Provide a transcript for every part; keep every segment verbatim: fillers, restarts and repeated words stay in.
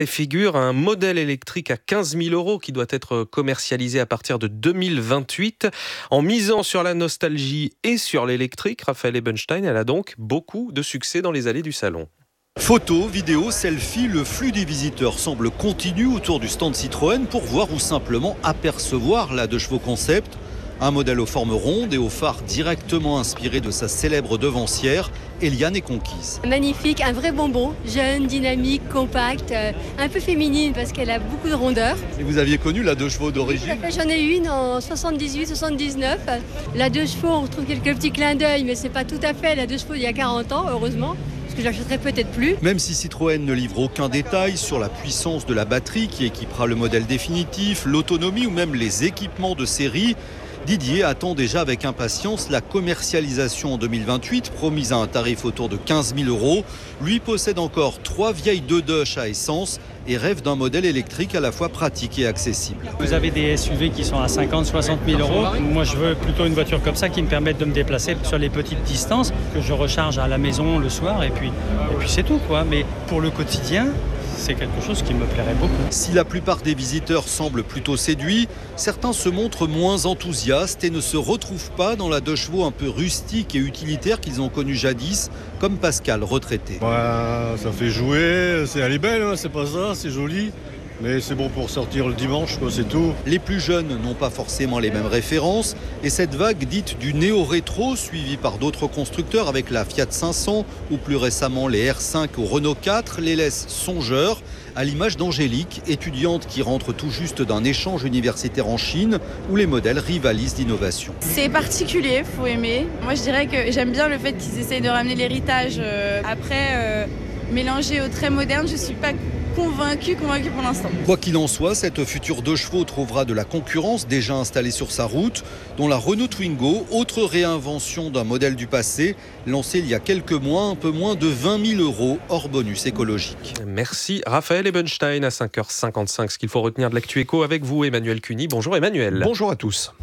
Et figure un modèle électrique à quinze mille euros qui doit être commercialisé à partir de deux mille vingt-huit. En misant sur la nostalgie et sur l'électrique, Raphaël Ebenstein, elle a donc beaucoup de succès dans les allées du salon. Photos, vidéos, selfies, le flux des visiteurs semble continu autour du stand Citroën pour voir ou simplement apercevoir la deux chevaux concept. Un modèle aux formes rondes et aux phares directement inspiré de sa célèbre devancière, Eliane est conquise. Magnifique, un vrai bonbon, jeune, dynamique, compacte, euh, un peu féminine parce qu'elle a beaucoup de rondeur. Et vous aviez connu la deux chevaux d'origine ? J'en ai eu une en soixante-dix-huit soixante-dix-neuf. La deux chevaux, on retrouve quelques petits clins d'œil, mais c'est pas tout à fait la deux chevaux d'il y a quarante ans, heureusement. Parce que je l'achèterai peut-être plus. Même si Citroën ne livre aucun détail sur la puissance de la batterie qui équipera le modèle définitif, l'autonomie ou même les équipements de série, Didier attend déjà avec impatience la commercialisation en deux mille vingt-huit, promise à un tarif autour de quinze mille euros. Lui possède encore trois vieilles deux Dush à essence et rêve d'un modèle électrique à la fois pratique et accessible. Vous avez des S U V qui sont à cinquante à soixante mille euros. Moi, je veux plutôt une voiture comme ça qui me permette de me déplacer sur les petites distances, que je recharge à la maison le soir et puis, et puis c'est tout, quoi. Mais pour le quotidien, c'est quelque chose qui me plairait beaucoup. Si la plupart des visiteurs semblent plutôt séduits, certains se montrent moins enthousiastes et ne se retrouvent pas dans la deux chevaux un peu rustique et utilitaire qu'ils ont connue jadis, comme Pascal, retraité. Ouais, ça fait jouer, c'est, elle est belle, hein, c'est pas ça, c'est joli. Mais c'est bon pour sortir le dimanche, quoi, c'est tout. Les plus jeunes n'ont pas forcément les mêmes références et cette vague dite du néo-rétro, suivie par d'autres constructeurs avec la Fiat cinq cents ou plus récemment les R cinq ou Renault quatre, les laisse songeurs, à l'image d'Angélique, étudiante qui rentre tout juste d'un échange universitaire en Chine où les modèles rivalisent d'innovation. C'est particulier, faut aimer. Moi je dirais que j'aime bien le fait qu'ils essayent de ramener l'héritage. Euh, après, euh, mélanger au très moderne, je suis pas convaincu, convaincu pour l'instant. Quoi qu'il en soit, cette future deux chevaux trouvera de la concurrence déjà installée sur sa route, dont la Renault Twingo, autre réinvention d'un modèle du passé, lancé il y a quelques mois, un peu moins de vingt mille euros hors bonus écologique. Merci Raphaël Ebenstein à cinq heures cinquante-cinq. Ce qu'il faut retenir de l'actu éco avec vous, Emmanuel Cuny. Bonjour Emmanuel. Bonjour à tous.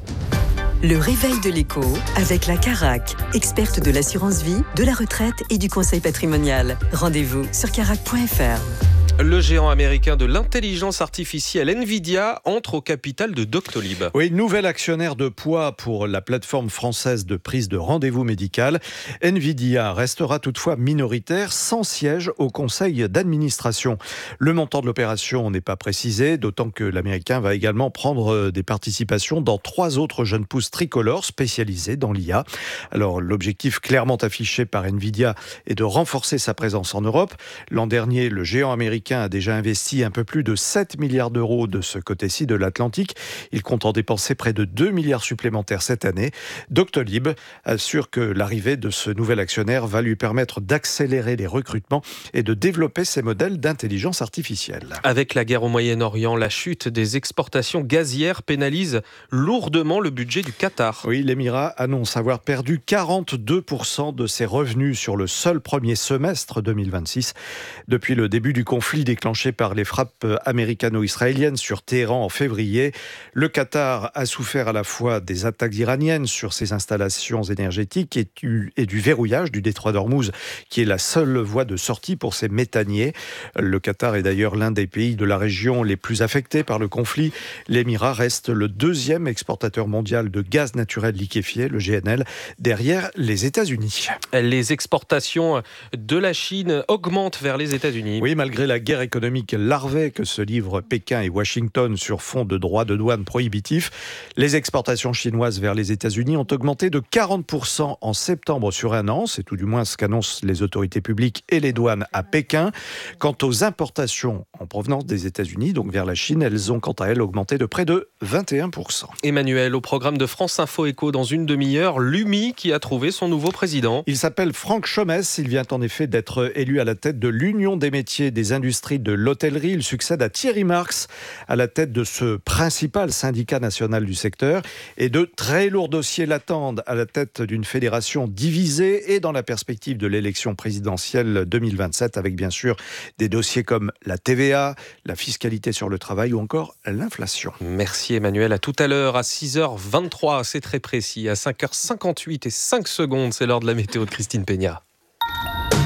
Le réveil de l'écho avec la Carac, experte de l'assurance vie, de la retraite et du conseil patrimonial. Rendez-vous sur carac point f r. Le géant américain de l'intelligence artificielle Nvidia entre au capital de Doctolib. Oui, nouvel actionnaire de poids pour la plateforme française de prise de rendez-vous médical. Nvidia restera toutefois minoritaire, sans siège au conseil d'administration. Le montant de l'opération n'est pas précisé, d'autant que l'américain va également prendre des participations dans trois autres jeunes pousses tricolores spécialisées dans l'I A. Alors, l'objectif clairement affiché par Nvidia est de renforcer sa présence en Europe. L'an dernier, le géant américain a déjà investi un peu plus de sept milliards d'euros de ce côté-ci de l'Atlantique. Il compte en dépenser près de deux milliards supplémentaires cette année. Doctolib assure que l'arrivée de ce nouvel actionnaire va lui permettre d'accélérer les recrutements et de développer ses modèles d'intelligence artificielle. Avec la guerre au Moyen-Orient, la chute des exportations gazières pénalise lourdement le budget du Qatar. Oui, l'Émirat annonce avoir perdu quarante-deux pour cent de ses revenus sur le seul premier semestre deux mille vingt-six. Depuis le début du conflit déclenché par les frappes américano-israéliennes sur Téhéran en février, le Qatar a souffert à la fois des attaques iraniennes sur ses installations énergétiques et du, et du verrouillage du détroit d'Ormuz, qui est la seule voie de sortie pour ses méthaniers. Le Qatar est d'ailleurs l'un des pays de la région les plus affectés par le conflit. L'Émirat reste le deuxième exportateur mondial de gaz naturel liquéfié, le G N L, derrière les États-Unis. Les exportations de la Chine augmentent vers les États-Unis. Oui, malgré la guerre économique larvée que se livrent Pékin et Washington sur fond de droits de douane prohibitifs, les exportations chinoises vers les États-Unis ont augmenté de quarante pour cent en septembre sur un an. C'est tout du moins ce qu'annoncent les autorités publiques et les douanes à Pékin. Quant aux importations en provenance des États-Unis, donc vers la Chine, elles ont quant à elles augmenté de près de vingt et un pour cent. Emmanuel, au programme de France Info Éco dans une demi-heure, l'U M I qui a trouvé son nouveau président. Il s'appelle Franck Chomès. Il vient en effet d'être élu à la tête de l'Union des métiers des industries de l'hôtellerie. Il succède à Thierry Marx à la tête de ce principal syndicat national du secteur. Et de très lourds dossiers l'attendent à la tête d'une fédération divisée et dans la perspective de l'élection présidentielle deux mille vingt-sept, avec bien sûr des dossiers comme la T V A, la fiscalité sur le travail ou encore l'inflation. Merci Emmanuel. À tout à l'heure à six heures vingt-trois, c'est très précis. À cinq heures cinquante-huit et cinq secondes, c'est l'heure de la météo de Christine Peña.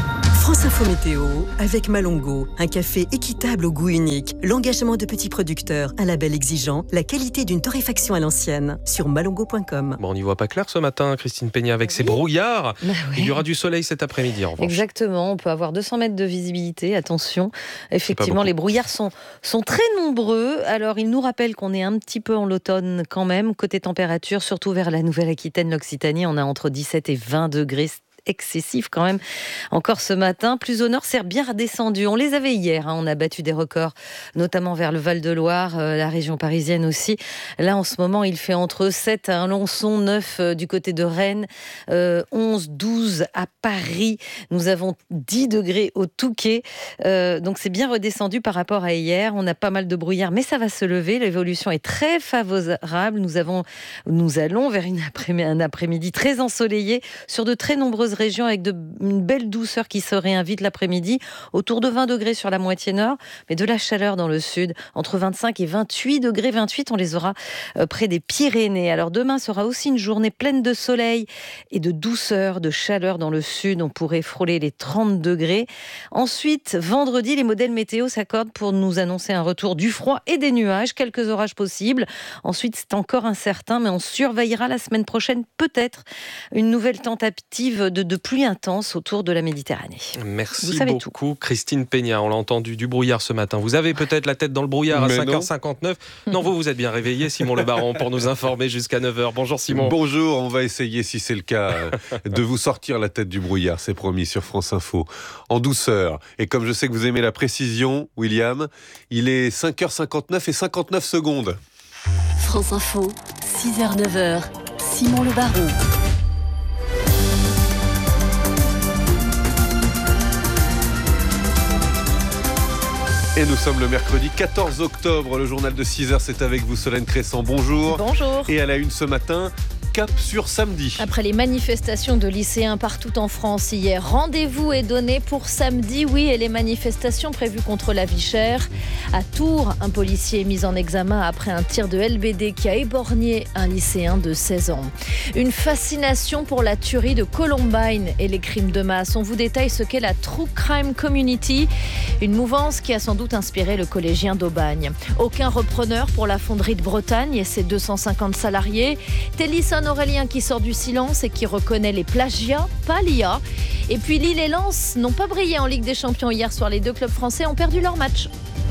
France Info Météo avec Malongo, un café équitable au goût unique, l'engagement de petits producteurs, un label exigeant, la qualité d'une torréfaction à l'ancienne sur malongo point com. Bon, on n'y voit pas clair ce matin, Christine Peña, avec oui. ces brouillards. Bah oui. Il y aura du soleil cet après-midi en revanche. Exactement, on peut avoir deux cents mètres de visibilité, attention. Effectivement, les brouillards sont, sont très nombreux. Alors, ils nous rappellent qu'on est un petit peu en l'automne quand même. Côté température, surtout vers la Nouvelle-Aquitaine, l'Occitanie, on a entre dix-sept et vingt degrés. Excessif quand même encore ce matin. Plus au nord, c'est bien redescendu. On les avait hier, hein. On a battu des records, notamment vers le Val-de-Loire, euh, la région parisienne aussi. Là, en ce moment, il fait entre sept à Alençon, neuf euh, du côté de Rennes, euh, onze, douze à Paris. Nous avons dix degrés au Touquet. Euh, donc, c'est bien redescendu par rapport à hier. On a pas mal de brouillard, mais ça va se lever. L'évolution est très favorable. Nous, avons, nous allons vers une après- un après-midi très ensoleillé sur de très nombreuses régions avec de, une belle douceur qui se réinvite l'après-midi, autour de vingt degrés sur la moitié nord, mais de la chaleur dans le sud, entre vingt-cinq et vingt-huit degrés. vingt-huit, on les aura euh, près des Pyrénées. Alors demain sera aussi une journée pleine de soleil et de douceur, de chaleur dans le sud. On pourrait frôler les trente degrés. Ensuite, vendredi, les modèles météo s'accordent pour nous annoncer un retour du froid et des nuages, quelques orages possibles. Ensuite, c'est encore incertain, mais on surveillera la semaine prochaine peut-être une nouvelle tentative de de pluie intense autour de la Méditerranée. Merci beaucoup, tout. Christine Peña. On l'a entendu, du brouillard ce matin. Vous avez peut-être la tête dans le brouillard Mais à cinq heures non. cinquante-neuf. Non, vous, vous êtes bien réveillé, Simon Le Baron, pour nous informer jusqu'à neuf heures. Bonjour Simon. Bonjour, on va essayer, si c'est le cas, de vous sortir la tête du brouillard, c'est promis, sur France Info. En douceur. Et comme je sais que vous aimez la précision, William, il est cinq heures cinquante-neuf et cinquante-neuf secondes. France Info, six heures neuf heures, Simon Le Baron. Et nous sommes le mercredi quatorze octobre. Le journal de six heures, c'est avec vous, Solène Crescent. Bonjour. Bonjour. Et à la une ce matin, cap sur samedi. Après les manifestations de lycéens partout en France hier, rendez-vous est donné pour samedi, oui, et les manifestations prévues contre la vie chère. À Tours, un policier est mis en examen après un tir de L B D qui a éborgné un lycéen de seize ans. Une fascination pour la tuerie de Columbine et les crimes de masse. On vous détaille ce qu'est la True Crime Community, une mouvance qui a sans doute inspiré le collégien d'Aubagne. Aucun repreneur pour la fonderie de Bretagne et ses deux cent cinquante salariés. Télisson Aurélien qui sort du silence et qui reconnaît les plagiats, pas l'I A. Et puis Lille et Lens n'ont pas brillé en Ligue des Champions hier soir. Les deux clubs français ont perdu leur match.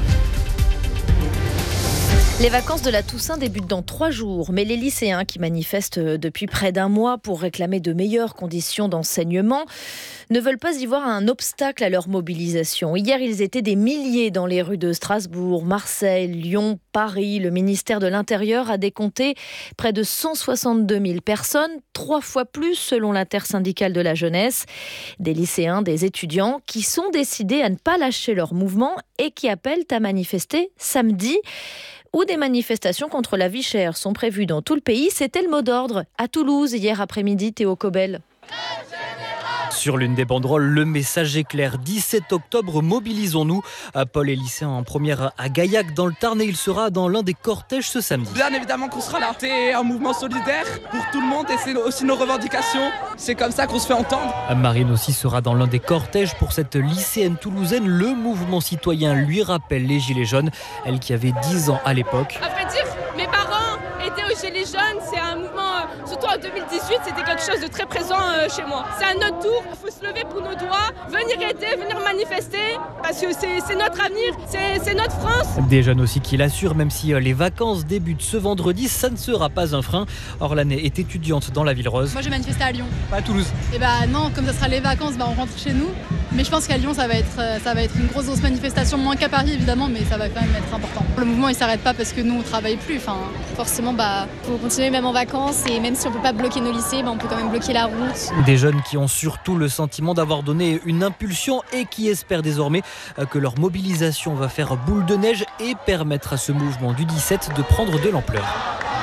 Les vacances de la Toussaint débutent dans trois jours, mais les lycéens qui manifestent depuis près d'un mois pour réclamer de meilleures conditions d'enseignement ne veulent pas y voir un obstacle à leur mobilisation. Hier, ils étaient des milliers dans les rues de Strasbourg, Marseille, Lyon, Paris. Le ministère de l'Intérieur a décompté près de cent soixante-deux mille personnes, trois fois plus selon l'intersyndicale de la jeunesse. Des lycéens, des étudiants qui sont décidés à ne pas lâcher leur mouvement et qui appellent à manifester samedi. Où des manifestations contre la vie chère sont prévues dans tout le pays. C'était le mot d'ordre à Toulouse hier après-midi, Théo Cobel. Sur l'une des banderoles, le message est clair. dix-sept octobre, mobilisons-nous. Paul est lycéen en première à Gaillac dans le Tarn et il sera dans l'un des cortèges ce samedi. Bien évidemment qu'on sera là. C'est un mouvement solidaire pour tout le monde et c'est aussi nos revendications. C'est comme ça qu'on se fait entendre. Marine aussi sera dans l'un des cortèges pour cette lycéenne toulousaine. Le mouvement citoyen lui rappelle les Gilets jaunes, elle qui avait dix ans à l'époque. À vrai dire, mes parents étaient aux Gilets jaunes. C'est un mouvement, surtout en deux mille dix-huit, c'était quelque chose de très présent chez moi. C'est à notre tour. Il faut se lever pour nos droits, venir aider, venir manifester, parce que c'est, c'est notre avenir, c'est, c'est notre France. Des jeunes aussi qui l'assurent, même si les vacances débutent ce vendredi, ça ne sera pas un frein. Orlane est étudiante dans la Ville Rose. Moi, je vais manifester à Lyon. Pas à Toulouse. Et bah non, comme ça sera les vacances, bah on rentre chez nous. Mais je pense qu'à Lyon, ça va être, ça va être une grosse, grosse manifestation, moins qu'à Paris évidemment, mais ça va quand même être important. Le mouvement, il s'arrête pas parce que nous, on travaille plus. Enfin, forcément, bah, faut continuer même en vacances et même si on peut pas bloquer nos lycées, bah, on peut quand même bloquer la route. Des jeunes qui ont surtout le sentiment d'avoir donné une impulsion et qui espèrent désormais que leur mobilisation va faire boule de neige et permettre à ce mouvement du dix-sept de prendre de l'ampleur.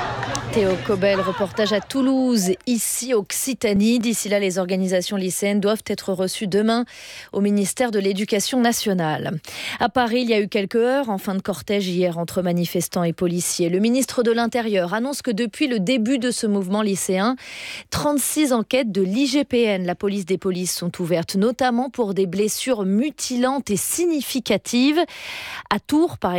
Théo Cobel, reportage à Toulouse, ici Occitanie. D'ici là, les organisations lycéennes doivent être reçues demain au ministère de l'Éducation nationale. À Paris, il y a eu quelques heures en fin de cortège hier entre manifestants et policiers. Le ministre de l'Intérieur annonce que depuis le début de ce mouvement lycéen, trente-six enquêtes de l'I G P N, la police des polices, sont ouvertes, notamment pour des blessures mutilantes et significatives. À Tours, par exemple,